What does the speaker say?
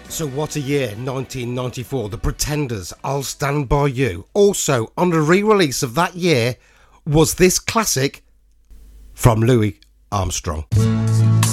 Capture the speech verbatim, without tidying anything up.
So what a year, nineteen ninety-four. The Pretenders, I'll Stand By You. Also, on the re-release of that year, was this classic from Louis Armstrong.